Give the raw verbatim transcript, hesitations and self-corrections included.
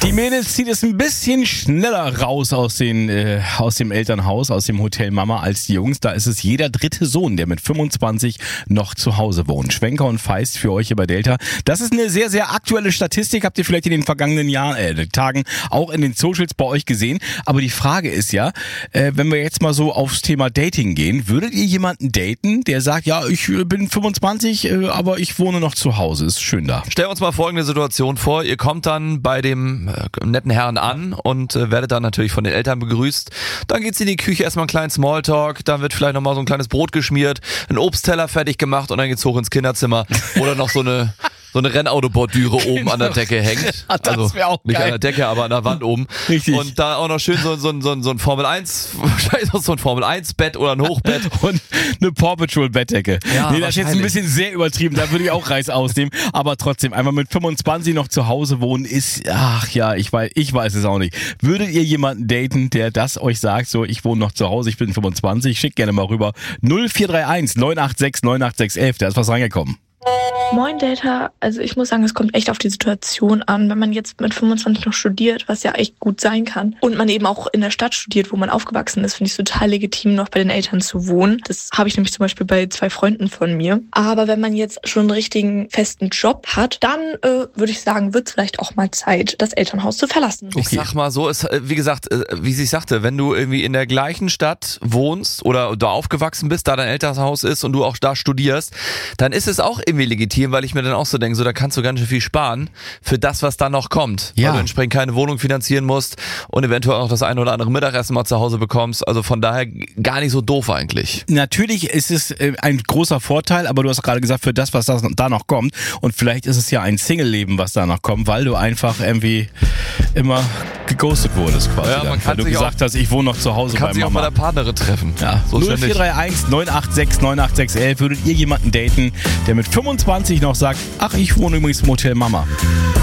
Die Mädels zieht es ein bisschen schneller raus aus, den, äh, aus dem Elternhaus, aus dem Hotel Mama als die Jungs. Da ist es jeder dritte Sohn, der mit fünfundzwanzig noch zu Hause wohnt. Schwenker und Feist für euch hier bei Delta. Das ist eine sehr, sehr aktuelle Statistik. Habt ihr vielleicht in den vergangenen Jahren, äh, Tagen auch in den Socials bei euch gesehen. Aber die Frage ist ja, äh, wenn wir jetzt mal so aufs Thema Dating gehen, würdet ihr jemanden daten, der sagt, ja, ich bin fünfundzwanzig, äh, aber ich wohne noch zu Hause. Ist schön da. Stellen wir uns mal folgende Situation vor. Ihr kommt dann bei dem äh, netten Herrn an und äh, werdet dann natürlich von den Eltern begrüßt. Dann geht's in die Küche, erstmal einen kleinen Smalltalk, dann wird vielleicht nochmal so ein kleines Brot geschmiert, ein Obstteller fertig gemacht und dann geht's hoch ins Kinderzimmer, wo dann noch so eine so eine Rennautobordüre oben genau. an der Decke hängt. Ja, das also wäre auch nicht geil. an der Decke, aber an der Wand oben. Richtig. Und da auch noch schön so, so, so, so ein Formel eins, wahrscheinlich noch so ein Formel eins Bett oder ein Hochbett. Und eine Paw Patrol Bettdecke. Ja, nee, das ist jetzt ein bisschen sehr übertrieben, da würde ich auch Reis ausnehmen. Aber trotzdem, einfach mit fünfundzwanzig noch zu Hause wohnen ist, ach ja, ich weiß, ich weiß es auch nicht. Würdet ihr jemanden daten, der das euch sagt, so, ich wohne noch zu Hause, ich bin fünfundzwanzig, schickt gerne mal rüber. null vier drei eins neun acht sechs neun acht sechs eins eins, da ist was reingekommen. Moin Delta, also ich muss sagen, es kommt echt auf die Situation an, wenn man jetzt mit fünfundzwanzig noch studiert, was ja echt gut sein kann, und man eben auch in der Stadt studiert, wo man aufgewachsen ist, finde ich es total legitim, noch bei den Eltern zu wohnen. Das habe ich nämlich zum Beispiel bei zwei Freunden von mir. Aber wenn man jetzt schon einen richtigen festen Job hat, dann äh, würde ich sagen, wird es vielleicht auch mal Zeit, das Elternhaus zu verlassen. Okay. Ich sag mal so, ist, wie gesagt, wie sie sagte, wenn du irgendwie in der gleichen Stadt wohnst oder da aufgewachsen bist, da dein Elternhaus ist und du auch da studierst, dann ist es auch irgendwie legitim, weil ich mir dann auch so denke, so da kannst du ganz schön viel sparen für das, was dann noch kommt. Ja. Weil du entsprechend keine Wohnung finanzieren musst und eventuell auch das eine oder andere Mittagessen mal zu Hause bekommst. Also von daher gar nicht so doof eigentlich. Natürlich ist es äh, ein großer Vorteil, aber du hast gerade gesagt, für das, was das, da noch kommt. Und vielleicht ist es ja ein Single-Leben, was da noch kommt, weil du einfach irgendwie immer geghostet wurdest quasi. Ja, man kann weil du sich gesagt auch, hast, ich wohne noch zu Hause kann bei sich Mama. auch bei der Partnerin treffen. Ja. So null vier drei eins neun acht sechs neun acht sechs eins eins, würdet ihr jemanden daten, der mit fünfundzwanzig noch sagt, ach, ich wohne übrigens im Hotel Mama.